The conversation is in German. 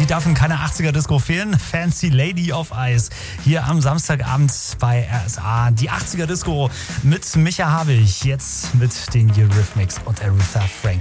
Natürlich darf keine 80er-Disco fehlen. Fancy Lady of Ice. Hier am Samstagabend bei RSA. Die 80er-Disco mit Micha Habich. Jetzt mit den Eurythmics und Aretha Franklin.